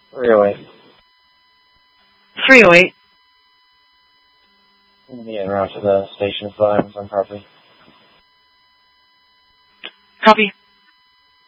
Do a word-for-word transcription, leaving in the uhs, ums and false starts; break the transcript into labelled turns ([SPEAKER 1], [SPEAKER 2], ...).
[SPEAKER 1] three oh eight.
[SPEAKER 2] three oh eight.
[SPEAKER 1] I'm going to be en route to the station, so I'm on property.
[SPEAKER 2] Copy.